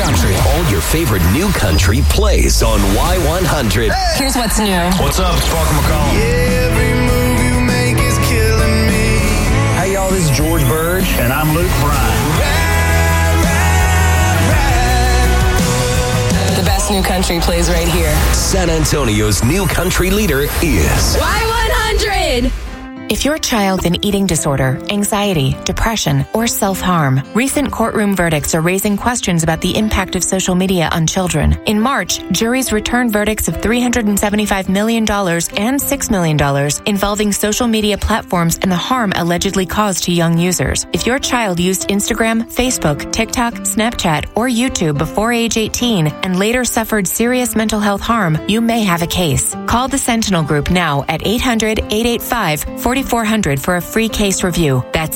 country. All your favorite new country plays on Y100. Here's what's new. What's up? It's Parker McCollum. Every move you make is killing me. Hey, y'all, this is George Bird. And I'm Luke Bryan. The best new country plays right here. San Antonio's new country leader is Y100. If your child's an eating disorder, anxiety, depression, or self-harm, recent courtroom verdicts are raising questions about the impact of social media on children. In March, juries returned verdicts of $375 million and $6 million involving social media platforms and the harm allegedly caused to young users. If your child used Instagram, Facebook, TikTok, Snapchat, or YouTube before age 18 and later suffered serious mental health harm, you may have a case. Call the Sentinel Group now at 800-885-4400 for a free case review. That's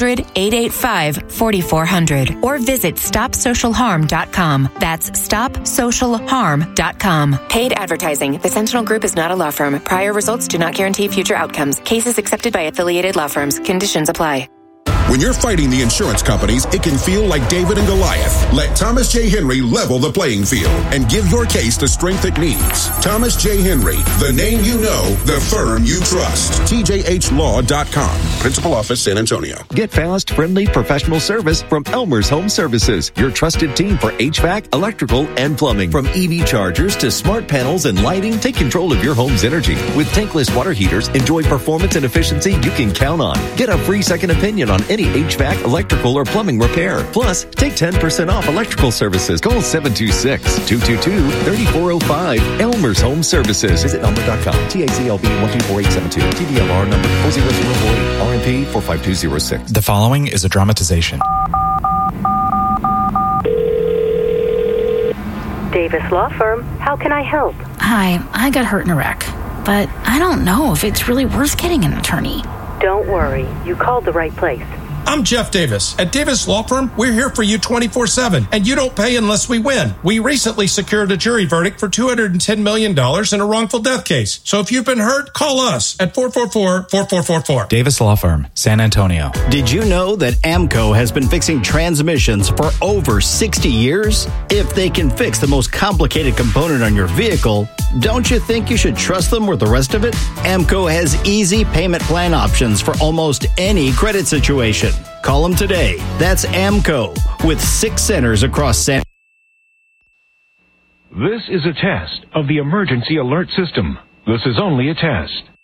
800-885-4400. Or visit StopSocialHarm.com. That's StopSocialHarm.com. Paid advertising. The Sentinel Group is not a law firm. Prior results do not guarantee future outcomes. Cases accepted by affiliated law firms. Conditions apply. When you're fighting the insurance companies, it can feel like David and Goliath. Let Thomas J. Henry level the playing field and give your case the strength it needs. Thomas J. Henry, the name you know, the firm you trust. TJHLaw.com. Principal Office, San Antonio. Get fast, friendly, professional service from Elmer's Home Services, your trusted team for HVAC, electrical, and plumbing. From EV chargers to smart panels and lighting, take control of your home's energy. With tankless water heaters, enjoy performance and efficiency you can count on. Get a free second opinion on any HVAC, electrical, or plumbing repair. Plus, take 10% off electrical services. Call 726-222-3405. Elmer's Home Services. Visit Elmer.com. TACLB 124872. TDLR number 40048. RMP 45206. The following is a dramatization. Davis Law Firm. How can I help? Hi, I got hurt in a wreck, but I don't know if it's really worth getting an attorney. Don't worry. You called the right place. I'm Jeff Davis. At Davis Law Firm, we're here for you 24/7, and you don't pay unless we win. We recently secured a jury verdict for $210 million in a wrongful death case. So if you've been hurt, call us at 444-4444. Davis Law Firm, San Antonio. Did you know that AMCO has been fixing transmissions for over 60 years? If they can fix the most complicated component on your vehicle, don't you think you should trust them with the rest of it? AMCO has easy payment plan options for almost any credit situation. Call them today. That's AMCO with 6 centers across San. This is a test of the emergency alert system. This is only a test.